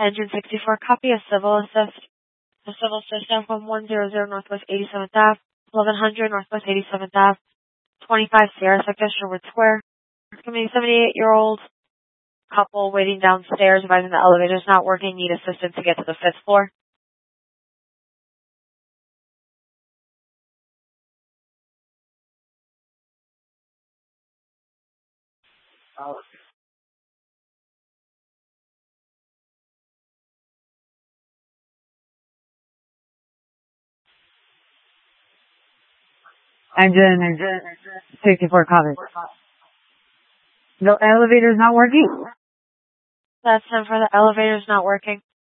Engine 64, copy a civil assist. The civil system from 100 Northwest 87th Ave, 1100 Northwest 87th Ave, 25 Sierra Sector, Sherwood Square. It's going to be a 78-year-old couple waiting downstairs, advising the elevator's not working, need assistance to get to the 5th floor. Engine 64, copy. The elevator's not working? That's for the elevator's not working.